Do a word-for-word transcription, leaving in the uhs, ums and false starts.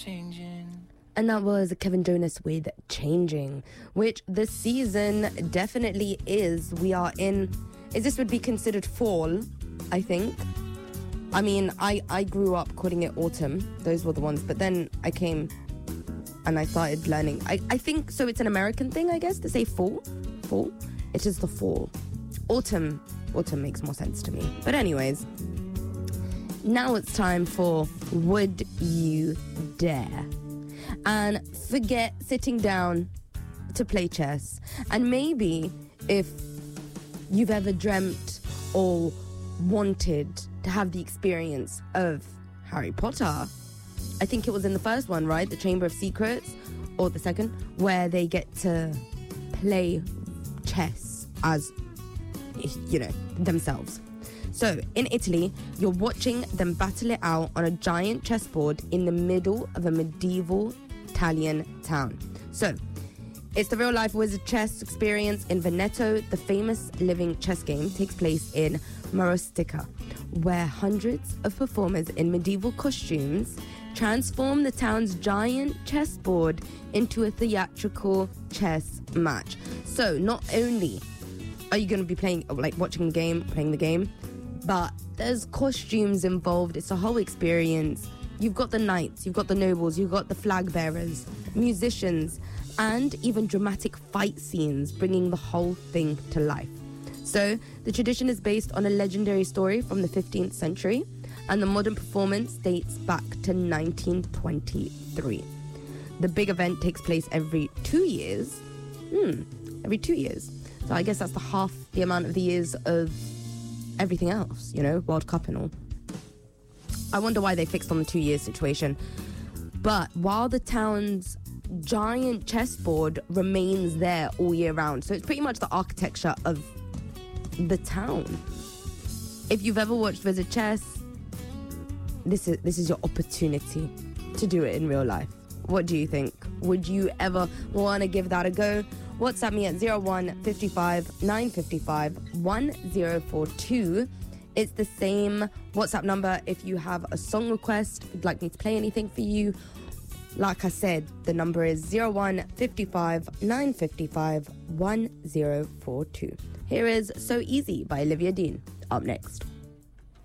And that was Kevin Jonas with Changing, which this season definitely is. We are in, is this would be considered fall, I think. I mean, I, I grew up calling it autumn. Those were the ones. But then I came and I started learning. I, I think, so it's an American thing, I guess, to say fall. Fall. It is the fall. Autumn. Autumn makes more sense to me. But anyways, now it's time for Would You Dare? And forget sitting down to play chess. And maybe if you've ever dreamt or wanted to have the experience of Harry Potter, I think it was in the first one, right? The Chamber of Secrets, or the second, where they get to play chess as, you know, themselves. So, in Italy, you're watching them battle it out on a giant chessboard in the middle of a medieval Italian town. So, it's the real-life wizard chess experience in Veneto. The famous living chess game takes place in Marostica, where hundreds of performers in medieval costumes transform the town's giant chessboard into a theatrical chess match. So, not only are you going to be playing, like watching the game, playing the game, but there's costumes involved. It's a whole experience. You've got the knights, you've got the nobles, you've got the flag bearers, musicians, and even dramatic fight scenes, bringing the whole thing to life. So, the tradition is based on a legendary story from the fifteenth century, and the modern performance dates back to nineteen twenty-three. The big event takes place every two years. Hmm, every two years. So I guess that's the half the amount of the years of everything else, you know, World Cup and all. I wonder why they fixed on the two-year situation. But while the town's giant chessboard remains there all year round, so it's pretty much the architecture of the town. If you've ever watched Wizard Chess, this is this is your opportunity to do it in real life. What do you think? Would you ever want to give that a go? WhatsApp me at zero one five five nine five five one zero four two. It's the same WhatsApp number if you have a song request, if you'd like me to play anything for you. Like I said, the number is zero one five five nine five five one zero four two. Here is So Easy by Olivia Dean. Up next.